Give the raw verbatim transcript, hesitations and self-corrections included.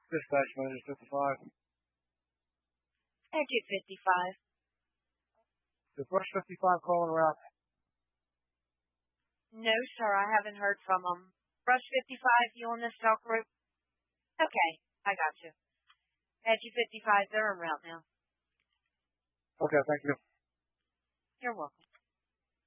Dispatch manager fifty-five. Exit fifty-five. Is Rush fifty-five calling around? No, sir, I haven't heard from them. Rush fifty-five, you on this cell group? Okay, I got you. Exit fifty-five, they're en route now. Okay, thank you. You're welcome.